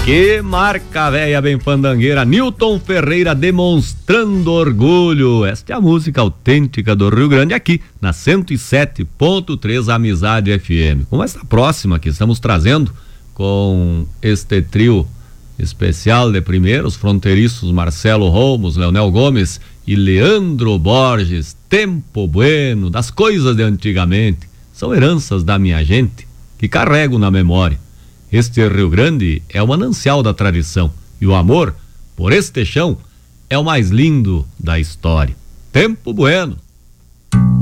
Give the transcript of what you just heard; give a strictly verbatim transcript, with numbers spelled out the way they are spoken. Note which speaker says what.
Speaker 1: Que marca véia bem pandangueira, Newton Ferreira demonstrando orgulho. Esta é a música autêntica do Rio Grande aqui na cento e sete ponto três Amizade F M. Com esta próxima que estamos trazendo com este trio especial de primeiro, os fronteiriços Marcelo Romos, Leonel Gomes e Leandro Borges. Tempo bueno, das coisas de antigamente, são heranças da minha gente que carrego na memória. Este Rio Grande é o manancial da tradição e o amor por este chão é o mais lindo da história. Tempo bueno.